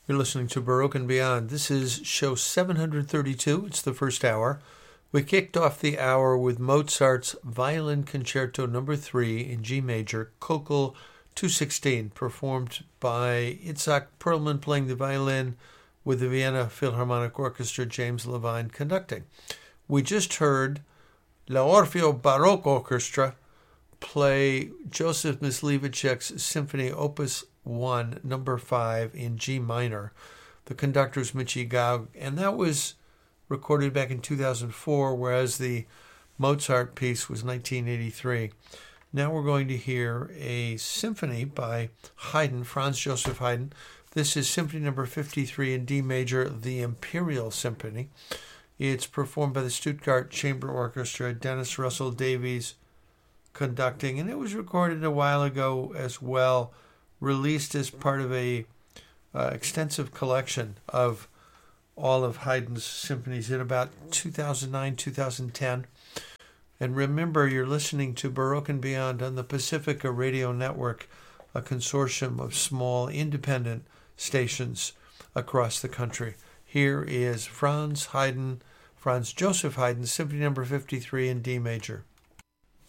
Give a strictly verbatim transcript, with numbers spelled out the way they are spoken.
You're listening to Baroque and Beyond. This is show seven hundred thirty-two. It's the first hour. We kicked off the hour with Mozart's Violin Concerto Number three in G major, Kokel two sixteen, performed by Itzhak Perlman playing the violin with the Vienna Philharmonic Orchestra, James Levine conducting. We just heard La Orfeo Baroque Orchestra play Joseph Myslivicek's Symphony Opus one, number five in G minor. The conductor is Michi Gaug, and that was recorded back in two thousand four, whereas the Mozart piece was nineteen eighty-three. Now we're going to hear a symphony by Haydn, Franz Joseph Haydn. This is Symphony number fifty-three in D major, the Imperial Symphony. It's performed by the Stuttgart Chamber Orchestra, Dennis Russell Davies conducting, and it was recorded a while ago as well, released as part of a uh, extensive collection of all of Haydn's symphonies in about two thousand nine, two thousand ten. And remember, you're listening to Baroque and Beyond on the Pacifica Radio Network, a consortium of small independent stations across the country. Here is Franz Haydn, Franz Joseph Haydn, Symphony number fifty-three in D major.